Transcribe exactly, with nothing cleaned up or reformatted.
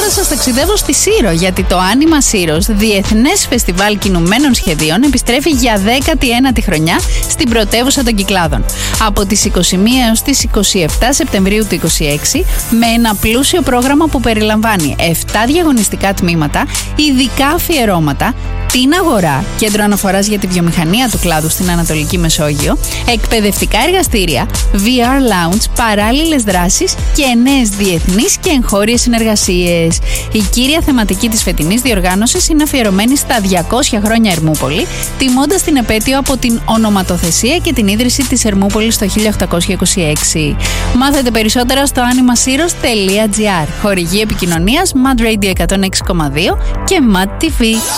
τώρα σας ταξιδεύω στη Σύρο, γιατί το Άνιμα Σύρος, διεθνές φεστιβάλ κινουμένων σχεδίων, επιστρέφει για δέκατη ένατη χρονιά στην πρωτεύουσα των Κυκλάδων. Από τις είκοσι μία έως τις είκοσι επτά Σεπτεμβρίου του είκοσι έξι, με ένα πλούσιο πρόγραμμα που περιλαμβάνει επτά διαγωνιστικά τμήματα, ειδικά αφιερώματα, την αγορά, κέντρο αναφοράς για τη βιομηχανία του κλάδου στην Ανατολική Μεσόγειο, εκπαιδευτικά εργαστήρια, βι αρ Lounge, παράλληλες δράσεις και νέες διεθνείς και εγχώριες συνεργασίες. Η κύρια θεματική της φετινής διοργάνωσης είναι αφιερωμένη στα διακόσια χρόνια Ερμούπολη, τιμώντας την επέτειο από την ονοματοθεσία και την ίδρυση της Ερμούπολης το χίλια οκτακόσια είκοσι έξι. Μάθετε περισσότερα στο animasiros τελεία gr. Χορηγή επικοινωνίας Mad Radio εκατόν έξι κόμμα δύο και Mad τι βι.